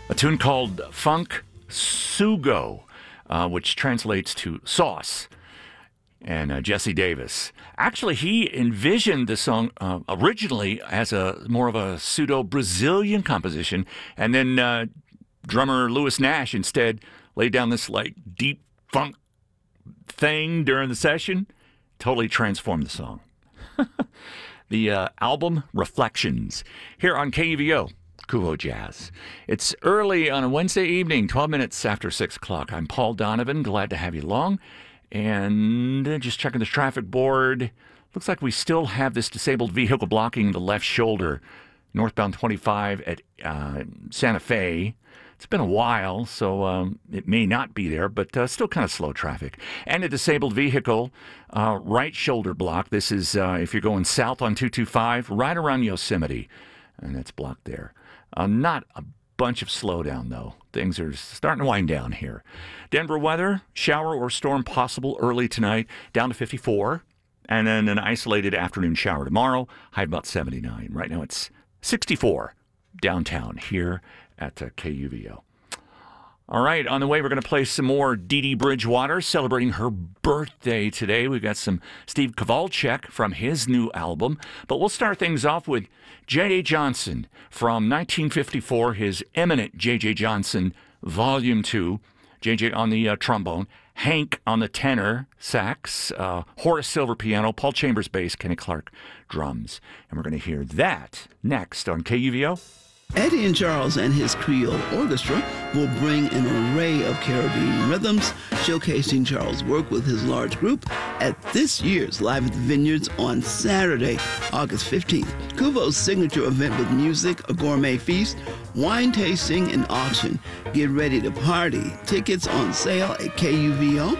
A tune called Funk Sugo, which translates to sauce. And Jesse Davis. Actually, he envisioned the song originally as more of a pseudo-Brazilian composition, and then drummer Lewis Nash instead laid down this deep funk thing during the session. Totally transformed the song. The album Reflections here on KUVO. Kuvo Jazz. It's early on a Wednesday evening, 12 minutes after 6 o'clock. I'm Paul Donovan. Glad to have you along. And just checking the traffic board. Looks like we still have this disabled vehicle blocking the left shoulder, northbound 25 at Santa Fe. It's been a while, so it may not be there, but still kind of slow traffic. And a disabled vehicle, right shoulder block. This is if you're going south on 225, right around Yosemite. And that's blocked there. Not a bunch of slowdown, though. Things are starting to wind down here. Denver weather, shower or storm possible early tonight, down to 54. And then an isolated afternoon shower tomorrow, high about 79. Right now it's 64 downtown here at KUVO. All right, on the way, we're going to play some more Dee Dee Bridgewater, celebrating her birthday today. We've got some Steve Kowalczyk from his new album. But we'll start things off with J.J. Johnson from 1954, his eminent J.J. Johnson Volume 2. J.J. on the trombone, Hank on the tenor sax, Horace Silver piano, Paul Chambers bass, Kenny Clark drums. And we're going to hear that next on KUVO. Eddie and Charles and his Creole Orchestra will bring an array of Caribbean rhythms, showcasing Charles' work with his large group at this year's Live at the Vineyards on Saturday, August 15th. Kuvo's signature event with music, a gourmet feast, wine tasting, and auction. Get ready to party. Tickets on sale at kuvo.org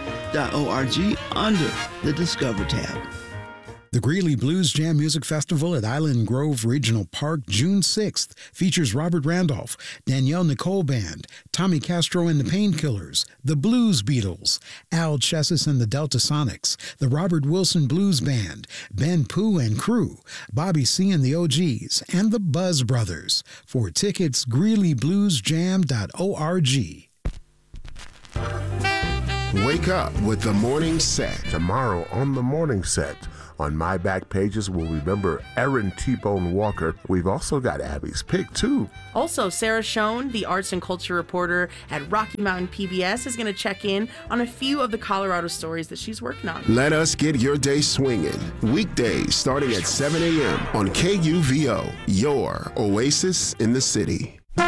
under the Discover tab. The Greeley Blues Jam Music Festival at Island Grove Regional Park, June 6th, features Robert Randolph, Danielle Nicole Band, Tommy Castro and the Painkillers, the Blues Beatles, Al Chessis and the Delta Sonics, the Robert Wilson Blues Band, Ben Pooh and Crew, Bobby C and the OGs, and the Buzz Brothers. For tickets, greeleybluesjam.org. Wake up with the morning set. Tomorrow on the morning set. On My Back Pages, we'll remember Erin T-Bone Walker. We've also got Abby's Pick, too. Also, Sarah Schoen, the arts and culture reporter at Rocky Mountain PBS, is going to check in on a few of the Colorado stories that she's working on. Let us get your day swinging. Weekdays starting at 7 a.m. on KUVO, your oasis in the city.